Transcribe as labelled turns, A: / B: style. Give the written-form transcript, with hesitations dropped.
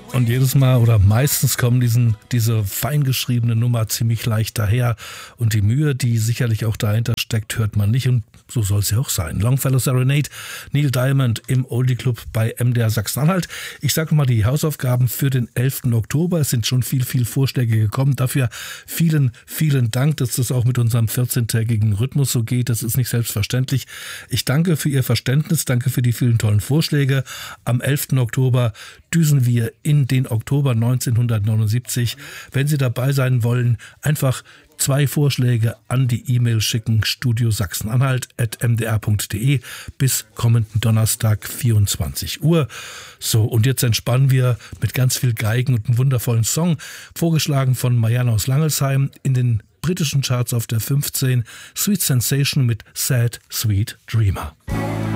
A: Und jedes Mal oder meistens kommen diese feingeschriebene Nummer ziemlich leicht daher. Und die Mühe, die sicherlich auch dahinter steckt, hört man nicht. Und so soll es ja auch sein. Longfellow Serenade, Neil Diamond im Oldie Club bei MDR Sachsen-Anhalt. Ich sage mal die Hausaufgaben für den 11. Oktober. Es sind schon viel Vorschläge gekommen. Dafür vielen Dank, dass das auch mit unserem 14-tägigen Rhythmus so geht. Das ist nicht selbstverständlich. Ich danke für Ihr Verständnis. Danke für die vielen tollen Vorschläge. Am 11. Oktober düsen wir in den Oktober 1979. Wenn Sie dabei sein wollen, einfach 2 Vorschläge an die E-Mail schicken, studiosachsenanhalt@mdr.de bis kommenden Donnerstag 24 Uhr. So, und jetzt entspannen wir mit ganz viel Geigen und einem wundervollen Song, vorgeschlagen von Marianne aus Langelsheim, in den britischen Charts auf der 15, Sweet Sensation mit Sad Sweet Dreamer.